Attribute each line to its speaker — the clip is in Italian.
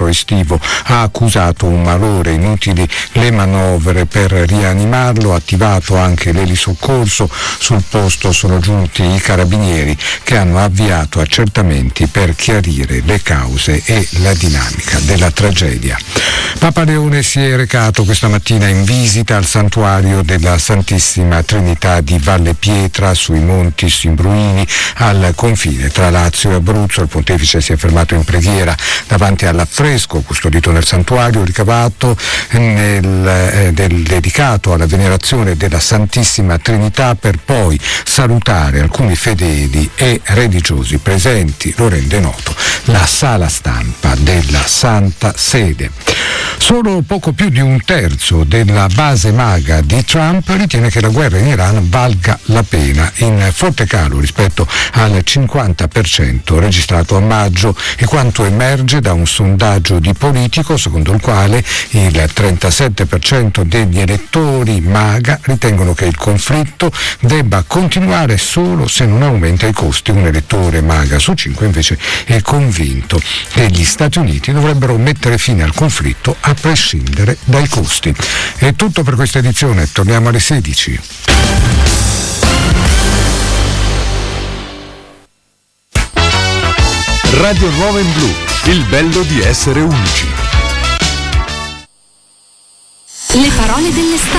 Speaker 1: rientro estivo, ha accusato un malore, inutili le manovre per rianimarlo, attivato anche l'elisoccorso, sul posto sono giunti i carabinieri che hanno avviato accertamenti per chiarire le cause e la dinamica della tragedia. Papa Leone si è recato questa mattina in visita al santuario della Santissima Trinità di Valle Pietra sui Monti Simbruini al confine tra Lazio e Abruzzo. Il pontefice si è fermato in preghiera davanti all'affresco custodito nel santuario ricavato dedicato alla venerazione della Santissima Trinità, per poi salutare alcuni fedeli e religiosi presenti. Lo rende noto la sala stampa della Santa Sede. Solo poco più di un terzo della base MAGA di Trump ritiene che la guerra in Iran valga la pena, in forte calo rispetto al 50% registrato a maggio, e quanto emerge da un sondaggio di Politico secondo il quale il 37% degli elettori MAGA ritengono che il conflitto debba continuare solo se non aumenta i costi. Un elettore MAGA su 5 invece è convinto che gli Stati Uniti dovrebbero mettere fine al conflitto a prescindere dai costi. È tutto per questa edizione, torniamo alle 16.
Speaker 2: Radio Nuova in Blu, il bello di essere unici.
Speaker 3: Le parole dell'estate.